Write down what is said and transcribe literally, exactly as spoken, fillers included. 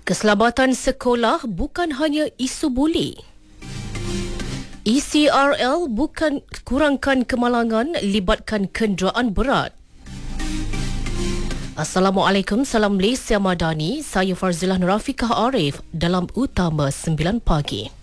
Keselamatan sekolah bukan hanya isu buli. E C R L bukan kurangkan kemalangan, libatkan kenderaan berat. Assalamualaikum, salam Malaysia Madani. Saya Farzilah Nurafikah Arif dalam Utama sembilan pagi.